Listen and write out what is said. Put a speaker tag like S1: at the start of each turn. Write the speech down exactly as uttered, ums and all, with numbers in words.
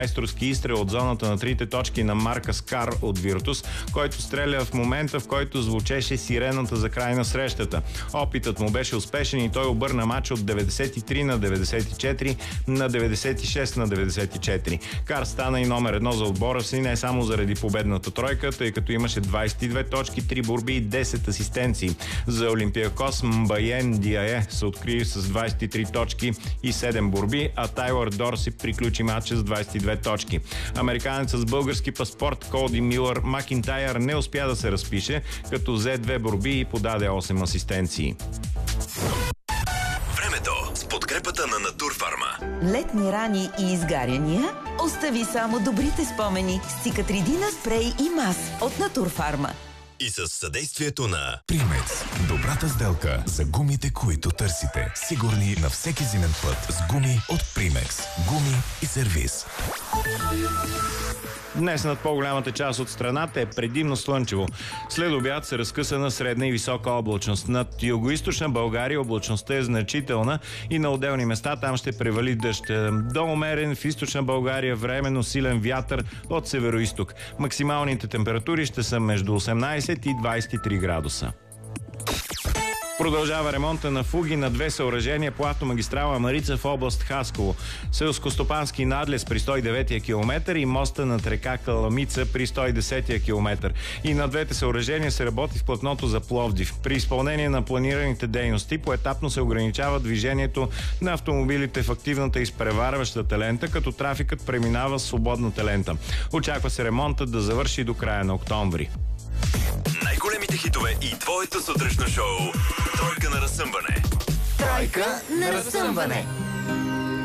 S1: майсторски изстрел от зоната на трите точки на Маркъс Кар от Виртус, който стреля в момента, в който звучеше сирената за край на срещата. Опитът му беше успешен и той обърна матч от деветдесет и три на деветдесет и четири на деветдесет и шест на деветдесет и четири. Кар стана и номер едно за отбора си не само заради победната тройка, тъй като имаше двадесет и две точки, три борби и десет асистенции. За Олимпиакос Мбаен Диае се откри с двадесет и три точки и седем борби, а Тайлър Дорси приключи матча с двадесет и две точки. Американецът с български паспорт Коди Милър Макинтайър не успя да се разпише, като взе две борби и подаде осем асистенции.
S2: Времето с подкрепата на Натурфарма.
S3: Летни рани и изгаряния? Остави само добрите спомени с Цикатридина спрей и мас от Натурфарма.
S2: И с съдействието на
S4: Примекс. Добрата сделка за гумите, които търсите. Сигурни на всеки зимен път с гуми от Примекс. Гуми и сервиз.
S1: Днес над по-голямата част от страната е предимно слънчево. След обяд се разкъса на средна и висока облачност. Над югоизточна България облачността е значителна и на отделни места там ще превали дъжд. До умерен в източна България временно силен вятър от североизток. Максималните температури ще са между осемнадесет и двадесет и три градуса. Продължава ремонта на фуги на две съоръжения по автомагистрала Марица в област Хасково. Селскостопански надлез при сто и деветия километър и моста над река Каламица при сто и десетия километър. И на двете съоръжения се работи в платното за Пловдив. При изпълнение на планираните дейности поетапно се ограничава движението на автомобилите в активната изпреварващата лента, като трафикът преминава с свободната лента. Очаква се ремонтът да завърши до края на октомври.
S2: Най-големите хитове и твоето сутрешно шоу. Тройка на разсъмване.
S3: Тройка на разсъмване.